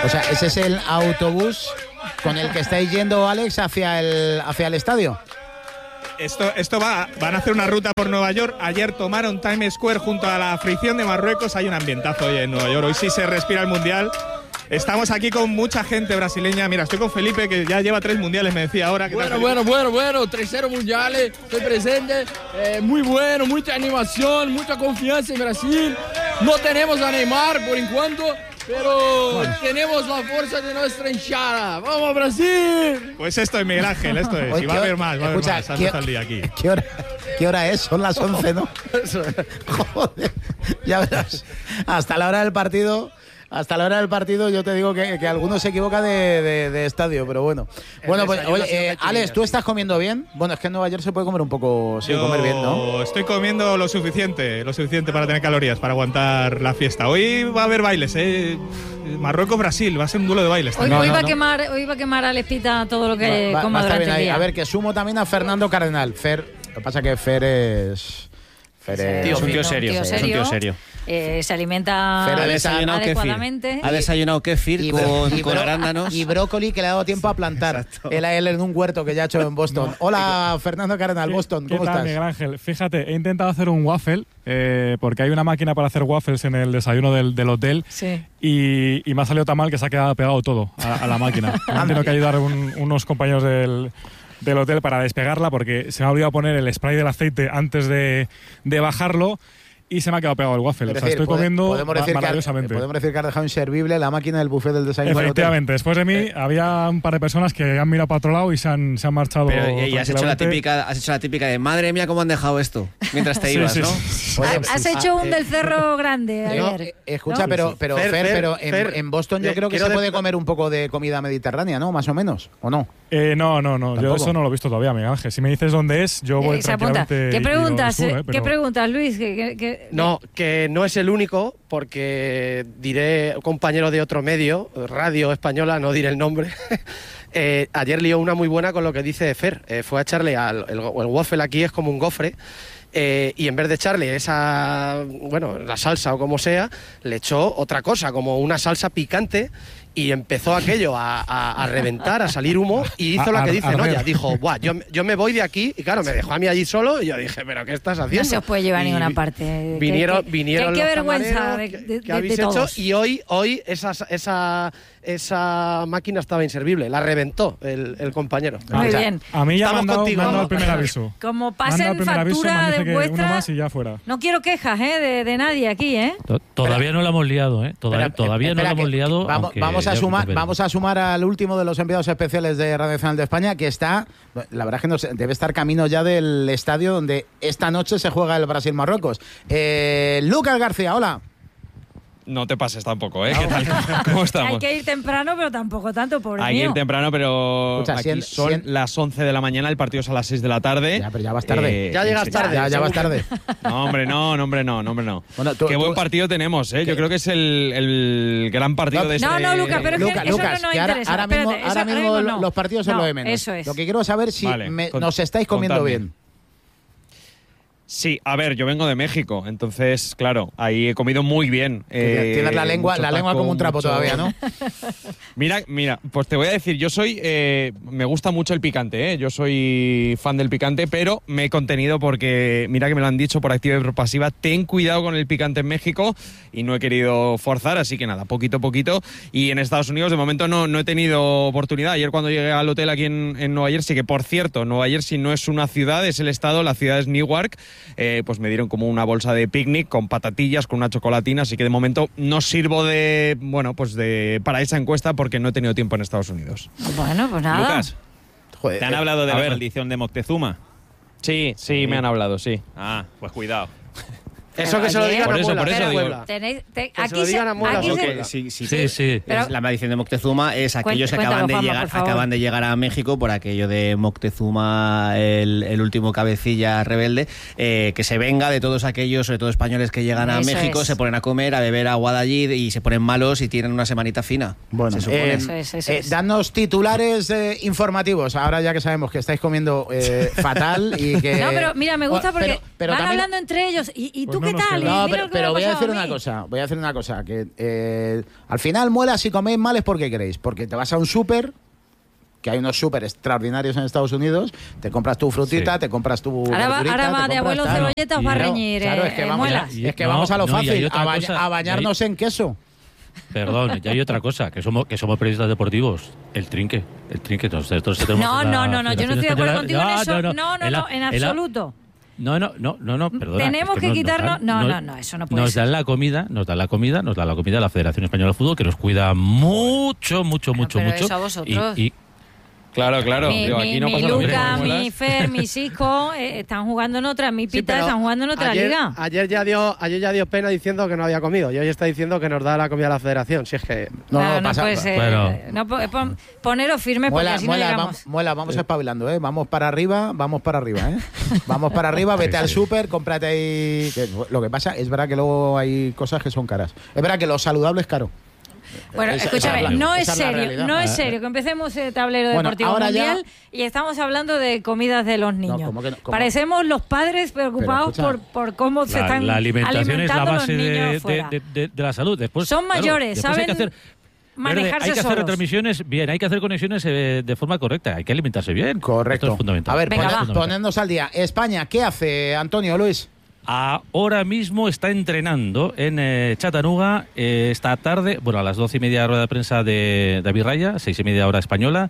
O sea, ese es el autobús con el que estáis yendo, Alex, hacia el estadio. Van a hacer una ruta por Nueva York. Ayer tomaron Times Square junto a la fricción de Marruecos. Hay un ambientazo hoy en Nueva York. Hoy sí se respira el Mundial. Estamos aquí con mucha gente brasileña. Mira, estoy con Felipe, que ya lleva 3 mundiales, me decía ahora. Bueno, 3 mundiales, estoy presente. Muy bueno, mucha animación, mucha confianza en Brasil. No tenemos a Neymar por enquanto, pero tenemos la fuerza de nuestra hinchada. ¡Vamos, Brasil! Pues esto es Miguel Ángel, esto es. Y va a haber más, hasta el día aquí. ¿Qué hora es? Son las 11, ¿no? Joder, ya verás. Hasta la hora del partido yo te digo que algunos se equivoca de estadio, pero bueno. Bueno, pues oye, Alex, ¿tú estás comiendo bien? Bueno, es que en Nueva York se puede comer un poco, comer bien, ¿no? Estoy comiendo lo suficiente para tener calorías, para aguantar la fiesta. Hoy va a haber bailes, Marruecos-Brasil, va a ser un duelo de bailes. Hoy va a quemar a Alex todo lo que coma durante el día. A ver, que sumo también a Fernando Cardenal. Fer, lo que pasa es que Fer es un tío serio. Se alimenta adecuadamente. Ha desayunado kéfir con arándanos. Y brócoli, que le ha dado tiempo a plantar. Él en un huerto que ya ha hecho en Boston. No. Hola, Fernando Cardenal, Boston, ¿cómo estás? Miguel Ángel? Fíjate, he intentado hacer un waffle, porque hay una máquina para hacer waffles en el desayuno del hotel. Sí. Y me ha salido tan mal que se ha quedado pegado todo a la máquina. Han tenido que ayudar unos compañeros del hotel para despegarla, porque se me ha olvidado poner el spray del aceite antes de bajarlo. Y se me ha quedado pegado el waffle. O sea, estoy comiendo maravillosamente. Podemos decir que has dejado inservible la máquina del buffet del desayuno. Efectivamente. Después de mí había un par de personas que han mirado para otro lado y se han marchado. Pero y has hecho la típica de madre mía, ¿cómo han dejado esto? Mientras te ibas, ¿no? Oye, has hecho un del cerro grande ayer. Escucha, ¿no? pero en Boston yo creo que se puede comer un poco de comida mediterránea, ¿no? Más o menos, ¿o no? No. ¿Tampoco? Yo eso no lo he visto todavía, Miguel Ángel. Si me dices dónde es, yo voy tranquilamente. ¿Qué preguntas, Luis? No, que no es el único, porque diré compañero de otro medio, Radio Española, no diré el nombre. Ayer lió una muy buena con lo que dice Fer. Fue a echarle el waffle, aquí es como un gofre. Y en vez de echarle la salsa o como sea, le echó otra cosa, como una salsa picante, y empezó aquello a reventar, a salir humo, y hizo la que dice Noya. Dijo, buah, yo me voy de aquí, y claro, me dejó a mí allí solo, y yo dije, ¿pero qué estás haciendo? No se os puede llevar a ninguna parte. Vinieron qué vergüenza que habéis hecho, y hoy esa máquina estaba inservible, la reventó el compañero. Muy bien. A mí ya me han dado el primer aviso. Como pasen factura de vuestra, uno más y ya fuera. No quiero quejas de nadie aquí, ¿eh? Todavía no la hemos liado, ¿eh? Todavía no la hemos liado. Vamos a sumar al último de los enviados especiales de Radio Nacional de España, que está, la verdad es que debe estar camino ya del estadio donde esta noche se juega el Brasil-Marruecos. Lucas García, hola. No te pases tampoco, ¿eh? ¿Qué tal? ¿Cómo estamos? Hay que ir temprano, pero tampoco tanto, pobre mío. Hay que ir temprano, pero aquí son las 11 de la mañana, el partido es a las 6 de la tarde. Ya, pero ya vas tarde. Ya llegas tarde. Ya vas tarde. No, hombre, no. Bueno, qué buen partido tenemos, ¿eh? Yo creo que es el gran partido de este... No, Lucas, pero es que eso no nos interesa. Ahora mismo los partidos son lo de menos. Eso es. Lo que quiero saber es si nos estáis comiendo bien. Sí, a ver, yo vengo de México, entonces, claro, ahí he comido muy bien. Tienes la lengua como un trapo todavía, ¿no? Mira, pues te voy a decir, yo soy, me gusta mucho el picante, ¿eh? Yo soy fan del picante, pero me he contenido porque, mira que me lo han dicho por activa y por pasiva, ten cuidado con el picante en México, y no he querido forzar, así que nada, poquito a poquito. Y en Estados Unidos, de momento, no he tenido oportunidad. Ayer cuando llegué al hotel aquí en Nueva Jersey, que por cierto, Nueva Jersey no es una ciudad, es el estado, la ciudad es Newark. Pues me dieron como una bolsa de picnic con patatillas, con una chocolatina, así que de momento no sirvo para esa encuesta porque no he tenido tiempo en Estados Unidos. Bueno, pues nada. Lucas, ¿te han hablado de la maldición de Moctezuma? Sí, me han hablado, sí. Ah, pues cuidado. Eso que se lo digan a Muela. Por eso digo. Aquí se Sí. La maldición de Moctezuma es aquellos que acaban de llegar a México por aquello de Moctezuma, el último cabecilla rebelde, que se venga de todos aquellos, sobre todo españoles, que llegan a México, se ponen a comer, a beber agua de allí y se ponen malos y tienen una semanita fina. Bueno, danos titulares informativos, ahora ya que sabemos que estáis comiendo fatal y que... No, pero mira, me gusta porque van hablando entre ellos y tú ¿qué tal? No, pero voy a decir una cosa, que al final muela si coméis mal es porque queréis, porque te vas a un súper, que hay unos súper extraordinarios en Estados Unidos, te compras tu frutita, te compras tu verdurita, ahora va de abuelo cebolleta, os va a reñir. Claro, es que vamos a lo fácil, a bañarnos en queso. Perdón, ya hay otra cosa, que somos periodistas deportivos. El trinque. Nosotros tenemos no, yo no estoy de acuerdo contigo en eso. No, en absoluto. No, perdona. Tenemos que quitarnos. No, eso no puede ser. Nos dan la comida la Federación Española de Fútbol, que nos cuida mucho. Eso a vosotros. Claro. Aquí no pasa Luca, mi Fer, mi Isco están jugando en otra, mi Pita están jugando en otra liga. Ayer ya dio pena diciendo que no había comido y hoy está diciendo que nos da la comida a la Federación. Si es que no puede ser. Poneros firmes porque así no llegamos. Vamos espabilando, ¿eh? Vamos para arriba, ¿eh? Vamos para arriba, vete al súper, cómprate ahí. Lo que pasa es verdad que luego hay cosas que son caras. Es verdad que lo saludable es caro. Bueno, escúchame, no es serio que empecemos el tablero deportivo mundial y estamos hablando de comidas de los niños. Parecemos los padres preocupados por cómo se están la alimentación es la base de la salud. Después, son mayores, saben manejarse hay que hacer solos. retransmisiones bien, hay que hacer conexiones de forma correcta, hay que alimentarse bien. Correcto. Esto es fundamental. A ver, ponednos al día. España, ¿qué hace Antonio, Luis? Ahora mismo está entrenando en Chattanooga esta tarde, a las 12:30 rueda de prensa de David Raya, 6:30 hora española,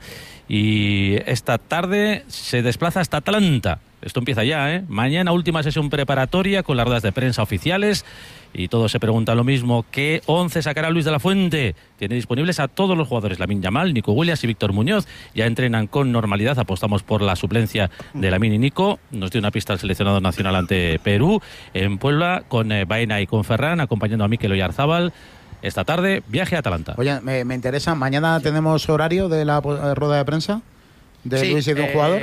y esta tarde se desplaza hasta Atlanta. Esto empieza ya, Mañana última sesión preparatoria con las ruedas de prensa oficiales y todos se preguntan lo mismo. ¿Qué 11 sacará Luis de la Fuente? Tiene disponibles a todos los jugadores, Lamine Yamal, Nico Williams y Víctor Muñoz. Ya entrenan con normalidad, apostamos por la suplencia de Lamine y Nico. Nos dio una pista al seleccionado nacional ante Perú. En Puebla con Baena y con Ferran, acompañando a Mikel Oyarzábal. Esta tarde, viaje a Atalanta. Oye, me interesa, ¿mañana tenemos horario de la rueda de prensa de Luis y de un jugador?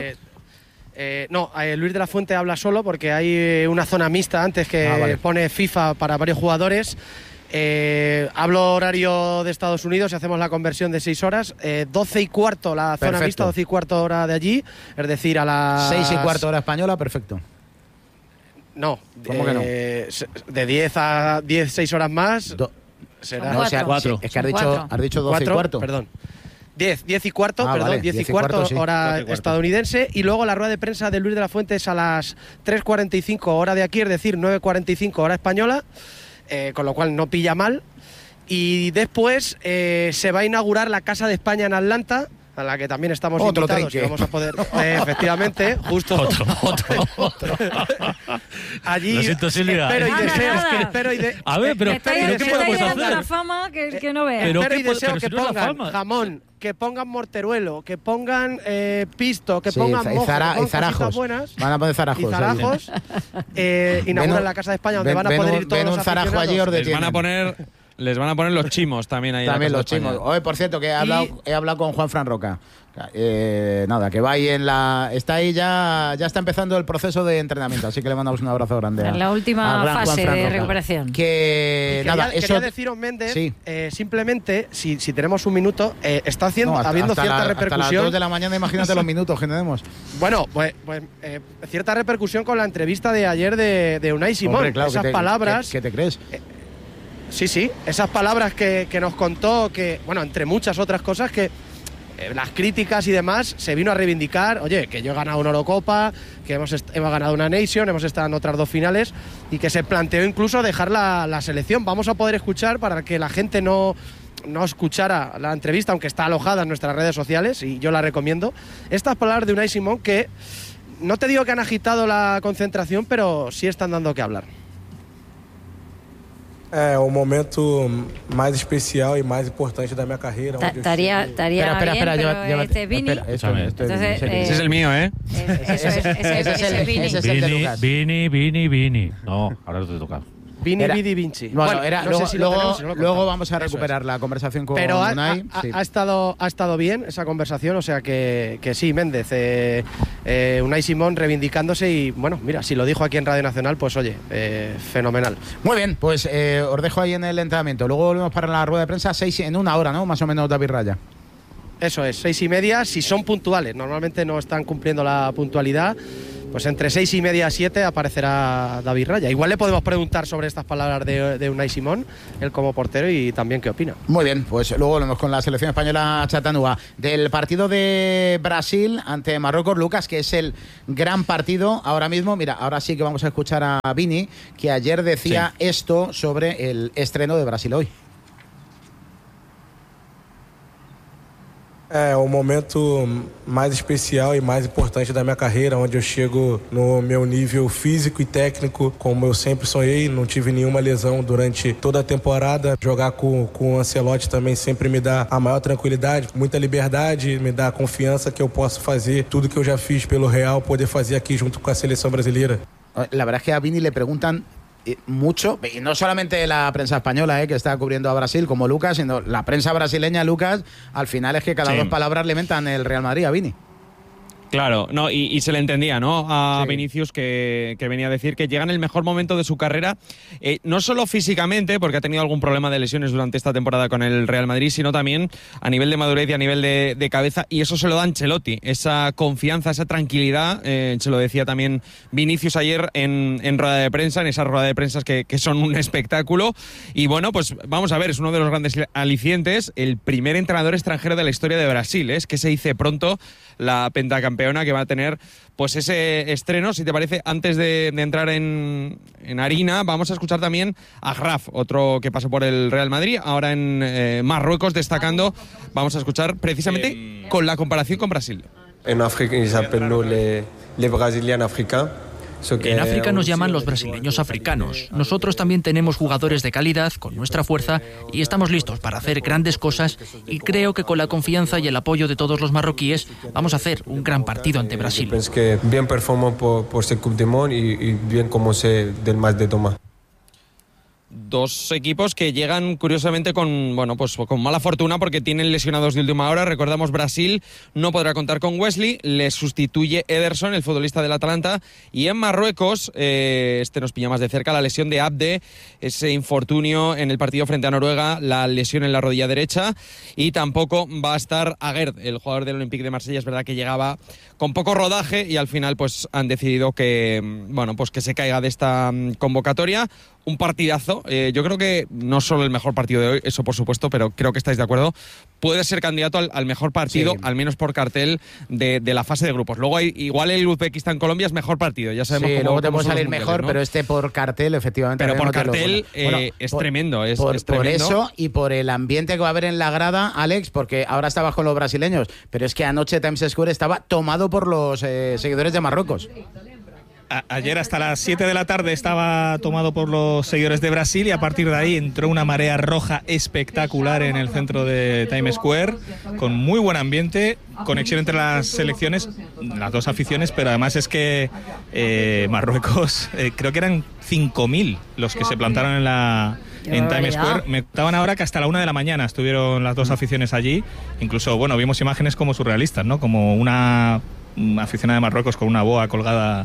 Luis de la Fuente habla solo porque hay una zona mixta antes que pone FIFA para varios jugadores. Hablo horario de Estados Unidos y hacemos la conversión de 6 horas. 12:15 la zona mixta, 12:15 hora de allí. Es decir, a las 6:15 hora española, perfecto. No. ¿Cómo que no? De 10 a 6 horas más. Será 4. Es que has dicho 12:15. Perdón. 10:15 hora estadounidense, y luego la rueda de prensa de Luis de la Fuente es a las 3:45 hora de aquí, es decir, 9:45 hora española, con lo cual no pilla mal. Y después se va a inaugurar la Casa de España en Atlanta, a la que también estamos invitados y vamos a poder, efectivamente, justo otro. Allí lo siento, Silvia. Espero y deseo, a ver, pero ¿qué podemos hacer? La fama que no veas. Espero y deseo que pongan jamón, que pongan morteruelo, que pongan pisto, que pongan mojo, y zarajos. Buenas, van a poner zarajos. Y zarajos. Inauguran la Casa de España, donde van a poder ir todos los aficionados. Les van a poner los chimos también ahí. También los chimos. Oye, por cierto, que he hablado con Juanfran Roca. Que va ahí está ahí ya está empezando el proceso de entrenamiento, así que le mandamos un abrazo grande. En la última fase de recuperación. Quería deciros, Méndez, simplemente, si tenemos un minuto, está habiendo cierta repercusión. Hasta las 2 de la mañana, imagínate los minutos que tenemos. Bueno, pues cierta repercusión con la entrevista de ayer de Unai Simón. Hombre, claro, esas palabras. ¿Qué te crees? Sí, esas palabras que nos contó, que, entre muchas otras cosas, que las críticas y demás, se vino a reivindicar, oye, que yo he ganado una Eurocopa, que hemos ganado una Nation, hemos estado en otras 2 finales, y que se planteó incluso dejar la selección. Vamos a poder escuchar, para que la gente no escuchara la entrevista, aunque está alojada en nuestras redes sociales, y yo la recomiendo, estas palabras de Unai Simón, que no te digo que han agitado la concentración, pero sí están dando que hablar. É o momento mais especial e mais importante da minha carreira. Estaría bien, Vini. Ese es el mío, ¿eh? Ese es el de Lucas. Vini. No, ahora te toca. Vini Vinci. Luego vamos a recuperar la conversación con Unai. Ha estado bien esa conversación, o sea que sí, Méndez. Unai Simón reivindicándose y, mira, si lo dijo aquí en Radio Nacional, pues oye, fenomenal. Muy bien, pues os dejo ahí en el entrenamiento. Luego volvemos para la rueda de prensa, 6 en una hora, ¿no? Más o menos, David Raya. Eso es, 6:30, si son puntuales. Normalmente no están cumpliendo la puntualidad, pues entre 6:30 y 7 aparecerá David Raya. Igual le podemos preguntar sobre estas palabras de Unai Simón, él como portero, y también qué opina. Muy bien, pues luego volvemos con la selección española Chattanooga. Del partido de Brasil ante Marruecos, Lucas, que es el gran partido ahora mismo. Mira, ahora sí que vamos a escuchar a Vini, que ayer decía esto sobre el estreno de Brasil hoy. É o momento mais especial e mais importante da minha carreira, onde eu chego no meu nível físico e técnico, como eu sempre sonhei, não tive nenhuma lesão durante toda a temporada. Jogar com o Ancelotti também sempre me dá a maior tranquilidade, muita liberdade, me dá a confiança que eu posso fazer tudo que eu já fiz pelo Real, poder fazer aqui junto com a seleção brasileira. La verdad es que a Vini le preguntan mucho, y no solamente la prensa española que está cubriendo a Brasil como Lucas, sino la prensa brasileña, Lucas, al final es que cada dos palabras le mentan el Real Madrid a Vini. Claro, no, y se le entendía, ¿no? A Vinicius que venía a decir que llega en el mejor momento de su carrera, no solo físicamente, porque ha tenido algún problema de lesiones durante esta temporada con el Real Madrid, sino también a nivel de madurez y a nivel de cabeza, y eso se lo da Ancelotti, esa confianza, esa tranquilidad, se lo decía también Vinicius ayer en rueda de prensa, en esas ruedas de prensa que son un espectáculo, y bueno, pues vamos a ver, es uno de los grandes alicientes, el primer entrenador extranjero de la historia de Brasil, es que se dice pronto la pentacampeona que va a tener pues ese estreno. Si te parece, antes de entrar en harina, vamos a escuchar también a Graf, otro que pasó por el Real Madrid, ahora en Marruecos destacando. Vamos a escuchar precisamente con la comparación con Brasil. En África se llaman les brésiliens africains. En África nos llaman los brasileños africanos. Nosotros también tenemos jugadores de calidad, con nuestra fuerza, y estamos listos para hacer grandes cosas, y creo que con la confianza y el apoyo de todos los marroquíes vamos a hacer un gran partido ante Brasil. Pienso que bien performan por este Coupe du Monde y bien como se del match de Thomas. Dos equipos que llegan curiosamente con mala fortuna porque tienen lesionados de última hora. Recordamos, Brasil no podrá contar con Wesley, le sustituye Ederson, el futbolista del Atalanta, y en Marruecos, nos pilla más de cerca, la lesión de Abde, ese infortunio en el partido frente a Noruega, la lesión en la rodilla derecha, y tampoco va a estar Aguerd, el jugador del Olympique de Marsella. Es verdad que llegaba con poco rodaje y al final pues han decidido que se caiga de esta convocatoria. Un partidazo, yo creo que no solo el mejor partido de hoy, eso por supuesto, pero creo que estáis de acuerdo, puede ser candidato al mejor partido, al menos por cartel, de la fase de grupos. Luego igual el Uzbekistán-Colombia es mejor partido, ya sabemos cómo luego te puede salir mejor, ¿no? Pero por cartel, efectivamente. Pero por cartel es tremendo, es tremendo. Por eso y por el ambiente que va a haber en la grada, Alex, porque ahora estabas con los brasileños, pero es que anoche Times Square estaba tomado por los seguidores de Marruecos. Ayer hasta las 7 de la tarde estaba tomado por los seguidores de Brasil y a partir de ahí entró una marea roja espectacular en el centro de Times Square, con muy buen ambiente, conexión entre las selecciones, las dos aficiones, pero además es que Marruecos, creo que eran 5.000 los que se plantaron en Times Square. Me contaban ahora que hasta la 1 de la mañana estuvieron las dos aficiones allí. Incluso, vimos imágenes como surrealistas, ¿no? Como una aficionada de Marruecos con una boa colgada.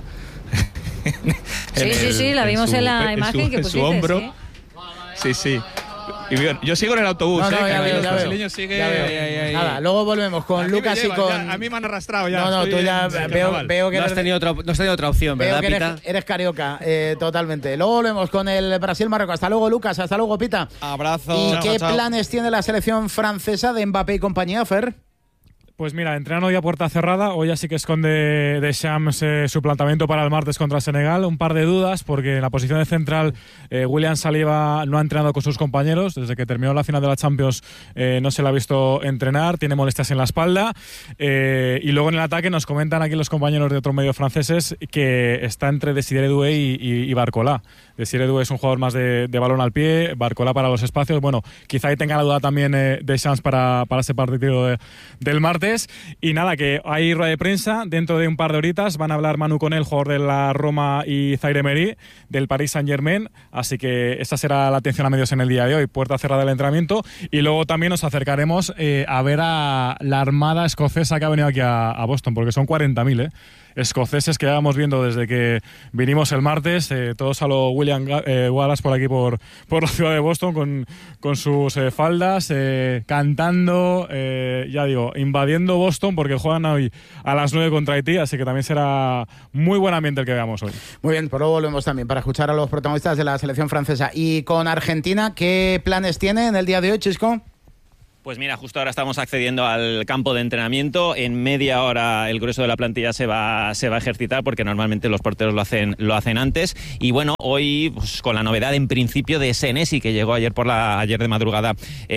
Sí, la vimos en la imagen que pusiste. En su hombro. Sí. Y yo sigo en el autobús, los brasileños siguen. Nada, luego volvemos con Lucas y con. A mí me han arrastrado ya. No, tú ya veo que no has tenido otra opción, ¿verdad, Pita? Eres carioca, totalmente. Luego volvemos con el Brasil-Marruecos. Hasta luego, Lucas. Hasta luego, Pita. Abrazo. ¿Y qué planes tiene la selección francesa de Mbappé y compañía, Fer? Pues mira, entrenan hoy a puerta cerrada. Hoy ya sí que esconde Deschamps su planteamiento para el martes contra Senegal. Un par de dudas, porque en la posición de central William Saliba no ha entrenado con sus compañeros. Desde que terminó la final de la Champions no se le ha visto entrenar, tiene molestias en la espalda. Y luego en el ataque nos comentan aquí los compañeros de otros medios franceses que está entre Desiré Doué y Barcola. Desiré Doué es un jugador más de balón al pie, Barcola para los espacios. Bueno, quizá ahí tenga la duda también Deschamps para ese partido del martes. Y nada, que hay rueda de prensa dentro de un par de horitas. Van a hablar Manu Conel, jugador de la Roma, y Zaire Emery del Paris Saint-Germain. Así que esta será la atención a medios en el día de hoy. Puerta cerrada del entrenamiento. Y luego también nos acercaremos a ver a la armada escocesa que ha venido aquí a Boston, porque son 40.000, escoceses que íbamos viendo desde que vinimos el martes, todos a lo William Wallace por aquí, por la ciudad de Boston, con sus faldas, cantando, ya digo, invadiendo Boston, porque juegan hoy a las 9 contra Haití, así que también será muy buen ambiente el que veamos hoy. Muy bien, pues luego volvemos también para escuchar a los protagonistas de la selección francesa. Y con Argentina, ¿qué planes tiene en el día de hoy, Chisco? Pues mira, justo ahora estamos accediendo al campo de entrenamiento. En media hora el grueso de la plantilla se va a ejercitar, porque normalmente los porteros lo hacen antes. Y bueno, hoy pues, con la novedad en principio de Senesi, que llegó ayer de madrugada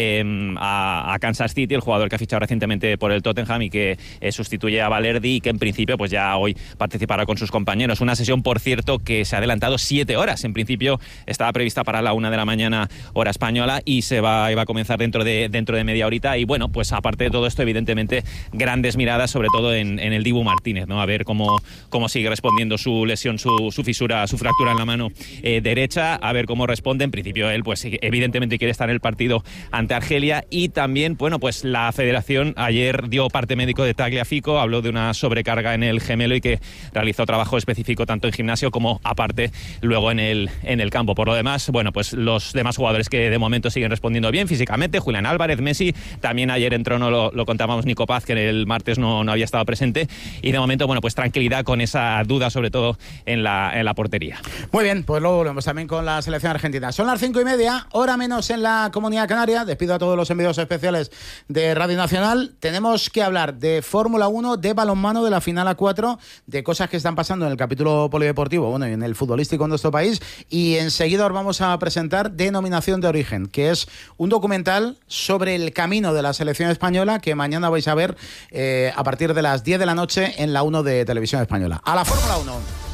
a Kansas City, el jugador que ha fichado recientemente por el Tottenham y que sustituye a Valerdi, y que en principio pues ya hoy participará con sus compañeros. Una sesión, por cierto, que se ha adelantado 7 horas. En principio estaba prevista para la 1 de la mañana hora española y iba a comenzar dentro de media horita. Y bueno, pues aparte de todo esto, evidentemente grandes miradas sobre todo en el Dibu Martínez, ¿no? A ver cómo sigue respondiendo su lesión, su fisura, su fractura en la mano derecha, a ver cómo responde. En principio él pues evidentemente quiere estar en el partido ante Argelia. Y también, bueno, pues la federación ayer dio parte médico de Tagliafico, habló de una sobrecarga en el gemelo y que realizó trabajo específico tanto en gimnasio como aparte luego en el campo. Por lo demás, bueno, pues los demás jugadores que de momento siguen respondiendo bien físicamente, Julián Álvarez, Messi. También ayer entró, lo contábamos, Nico Paz, que el martes no había estado presente. Y de momento, bueno, pues tranquilidad con esa duda, sobre todo en la portería. Muy bien, pues luego volvemos también con la selección argentina. Son las 5:30, hora menos en la Comunidad Canaria. Despido a todos los enviados especiales de Radio Nacional. Tenemos que hablar de Fórmula 1, de balonmano, de la final A4, de cosas que están pasando en el capítulo polideportivo, bueno, y en el futbolístico en nuestro país. Y enseguida os vamos a presentar Denominación de Origen, que es un documental sobre el camino de la selección española que mañana vais a ver a partir de las 10 de la noche en la 1 de Televisión Española. ¡A la Fórmula 1!